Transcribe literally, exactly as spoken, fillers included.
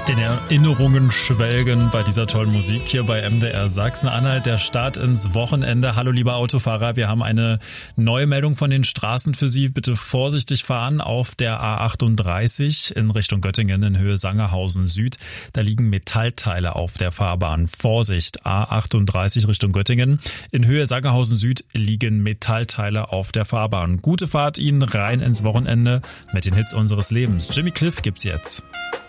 In Erinnerungen schwelgen bei dieser tollen Musik hier bei M D R Sachsen-Anhalt. Der Start ins Wochenende. Hallo lieber Autofahrer, wir haben eine neue Meldung von den Straßen für Sie. Bitte vorsichtig fahren auf der A achtunddreißig in Richtung Göttingen in Höhe Sangerhausen Süd. Da liegen Metallteile auf der Fahrbahn. Vorsicht, A achtunddreißig Richtung Göttingen. In Höhe Sangerhausen Süd liegen Metallteile auf der Fahrbahn. Gute Fahrt Ihnen rein ins Wochenende mit den Hits unseres Lebens. Jimmy Cliff gibt's jetzt.